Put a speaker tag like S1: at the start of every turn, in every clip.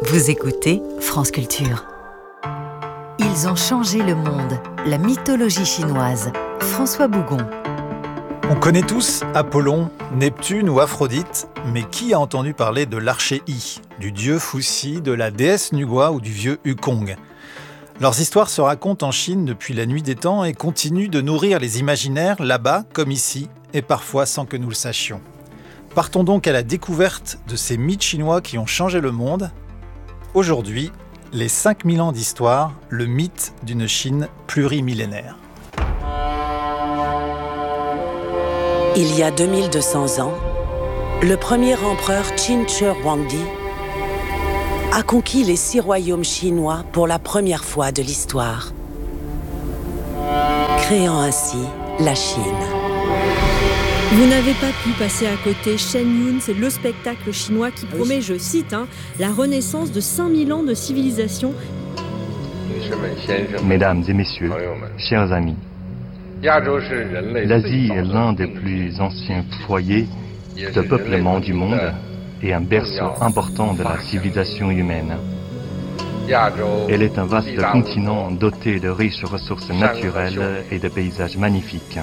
S1: Vous écoutez France Culture. Ils ont changé le monde. La mythologie chinoise. François Bougon.
S2: On connaît tous Apollon, Neptune ou Aphrodite, mais qui a entendu parler de l'archer Yi, du dieu Fuxi, de la déesse Nugua ou du vieux Wukong ? Leurs histoires se racontent en Chine depuis la nuit des temps et continuent de nourrir les imaginaires là-bas comme ici, et parfois sans que nous le sachions. Partons donc à la découverte de ces mythes chinois qui ont changé le monde. Aujourd'hui, les 5000 ans d'histoire, le mythe d'une Chine plurimillénaire.
S3: Il y a 2200 ans, le premier empereur Qin Shi Huangdi a conquis les 6 royaumes chinois pour la première fois de l'histoire, créant ainsi la Chine.
S4: Vous n'avez pas pu passer à côté. Shen Yun, c'est le spectacle chinois qui promet, je cite, la renaissance de 5000 ans de civilisation.
S5: Mesdames et messieurs, chers amis, l'Asie est l'un des plus anciens foyers de peuplement du monde et un berceau important de la civilisation humaine. Elle est un vaste continent doté de riches ressources naturelles et de paysages magnifiques.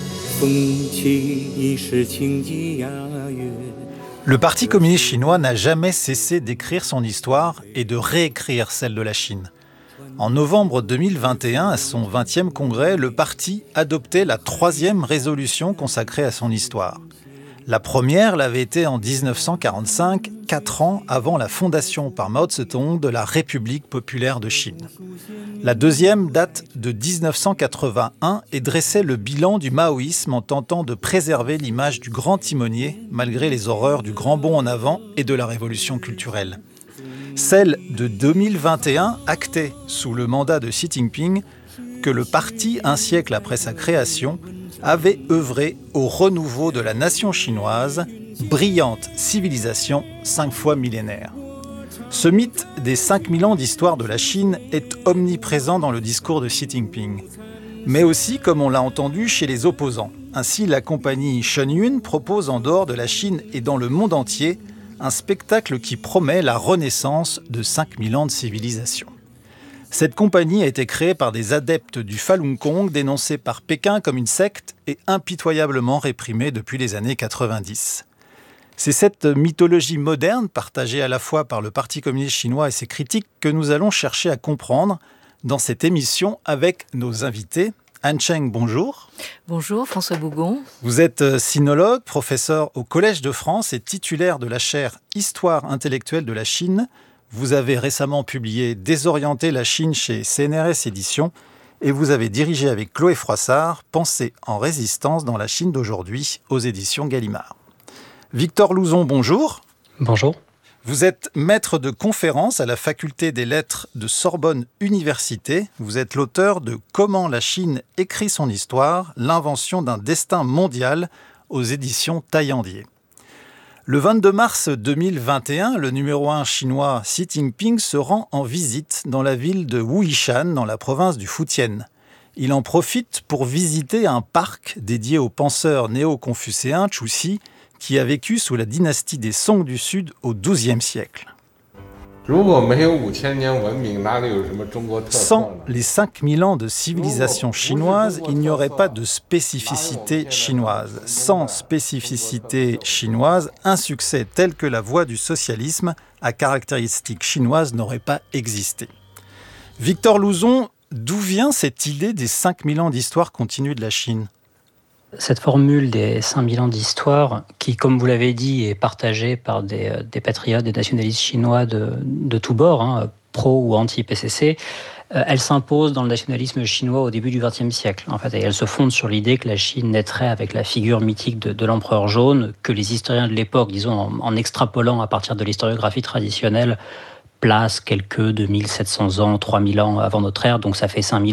S2: Le Parti communiste chinois n'a jamais cessé d'écrire son histoire et de réécrire celle de la Chine. En novembre 2021, à son 20e congrès, le parti adoptait la 3e résolution consacrée à son histoire. La première l'avait été en 1945, 4 ans avant la fondation par Mao Tse-tung de la République populaire de Chine. La deuxième date de 1981 et dressait le bilan du maoïsme en tentant de préserver l'image du grand timonier malgré les horreurs du grand bond en avant et de la révolution culturelle. Celle de 2021 actait sous le mandat de Xi Jinping que le parti, un siècle après sa création, avait œuvré au renouveau de la nation chinoise, brillante civilisation 5 fois millénaire. Ce mythe des 5000 ans d'histoire de la Chine est omniprésent dans le discours de Xi Jinping, mais aussi, comme on l'a entendu, chez les opposants. Ainsi, la compagnie Shen Yun propose en dehors de la Chine et dans le monde entier un spectacle qui promet la renaissance de 5000 ans de civilisation. Cette compagnie a été créée par des adeptes du Falun Gong dénoncés par Pékin comme une secte et impitoyablement réprimée depuis les années 90. C'est cette mythologie moderne, partagée à la fois par le Parti communiste chinois et ses critiques, que nous allons chercher à comprendre dans cette émission avec nos invités. Han Cheng, bonjour.
S6: Bonjour, François Bougon.
S2: Vous êtes sinologue, professeur au Collège de France et titulaire de la chaire Histoire intellectuelle de la Chine. Vous avez récemment publié « Désorienter la Chine » chez CNRS Éditions et vous avez dirigé avec Chloé Froissart « Pensée en résistance dans la Chine d'aujourd'hui » aux éditions Gallimard. Victor Louzon, bonjour.
S7: Bonjour.
S2: Vous êtes maître de conférence à la Faculté des Lettres de Sorbonne Université. Vous êtes l'auteur de « Comment la Chine écrit son histoire, l'invention d'un destin mondial » aux éditions Taillandier. Le 22 mars 2021, le numéro 1 chinois Xi Jinping se rend en visite dans la ville de Wuishan, dans la province du Fujian. Il en profite pour visiter un parc dédié au penseur néo-confucéen Chuxi, qui a vécu sous la dynastie des Song du Sud au XIIe siècle. Sans les 5000 ans de civilisation chinoise, il n'y aurait pas de spécificité chinoise. Sans spécificité chinoise, un succès tel que la voie du socialisme à caractéristiques chinoises n'aurait pas existé. Victor Louzon, d'où vient cette idée des 5000 ans d'histoire continue de la Chine ?
S7: Cette formule des 5000 ans d'histoire, qui, comme vous l'avez dit, est partagée par des patriotes, des nationalistes chinois de tous bords, pro ou anti-PCC, elle s'impose dans le nationalisme chinois au début du XXe siècle. En fait, et elle se fonde sur l'idée que la Chine naîtrait avec la figure mythique de l'empereur jaune, que les historiens de l'époque, disons en extrapolant à partir de l'historiographie traditionnelle, place quelques 2700 ans, 3000 ans avant notre ère, donc ça fait 5000 en tout.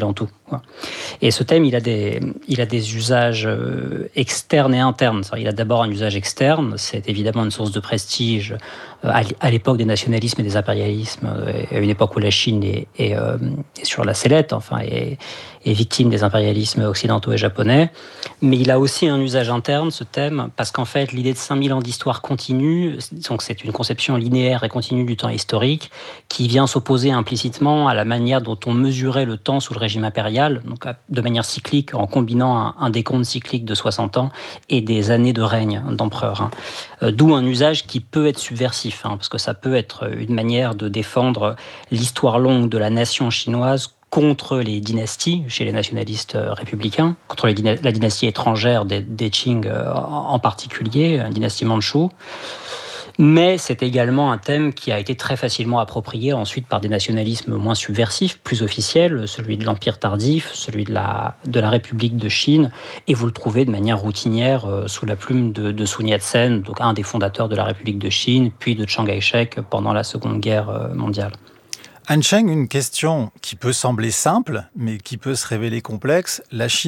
S7: Et ce thème, il a des usages externes et internes. Il a d'abord un usage externe, c'est évidemment une source de prestige à l'époque des nationalismes et des impérialismes, à une époque où la Chine est sur la sellette, est victime des impérialismes occidentaux et japonais. Mais il a aussi un usage interne, ce thème, parce qu'en fait, l'idée de 5000 ans d'histoire continue, donc c'est une conception linéaire et continue du temps historique, qui vient s'opposer implicitement à la manière dont on mesurait le temps sous le régime impérial, donc de manière cyclique, en combinant un décompte cyclique de 60 ans et des années de règne d'empereur. D'où un usage qui peut être subversif, parce que ça peut être une manière de défendre l'histoire longue de la nation chinoise contre les dynasties, chez les nationalistes républicains, contre la dynastie étrangère des Qing en particulier, la dynastie mandchoue. Mais c'est également un thème qui a été très facilement approprié ensuite par des nationalismes moins subversifs, plus officiels, celui de l'Empire tardif, celui de la République de Chine, et vous le trouvez de manière routinière sous la plume de Sun Yat-sen, donc un des fondateurs de la République de Chine, puis de Chiang Kai-shek pendant la Seconde Guerre mondiale.
S2: Han Sheng, une question qui peut sembler simple, mais qui peut se révéler complexe. La Chine